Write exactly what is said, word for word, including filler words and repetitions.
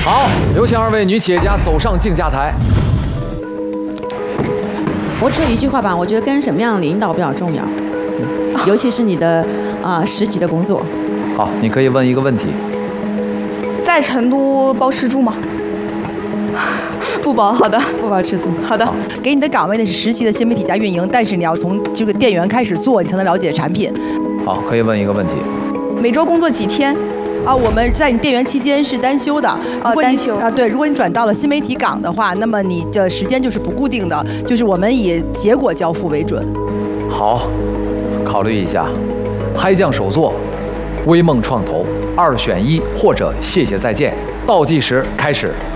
好，有请二位女企业家走上竞价台。 我只有一句话吧，我觉得跟什么样的领导比较重要，尤其是你的啊、呃、实际的工作。 好，你可以问一个问题。 在成都包吃住吗？不包，好的， 不包吃住。 好的。 给你的岗位呢是实习的新媒体加运营，但是你要从这个店员开始做，你才能了解产品。 好，可以问一个问题。 每周工作几天？ 啊，我们在你店员期间是单休的。 哦，单休啊，对，如果你转到了新媒体岗的话，那么你的时间就是不固定的，就是我们以结果交付为准。 好，考虑一下，嗨酱手作、微梦创投，二选一或者谢谢再见。倒计时开始。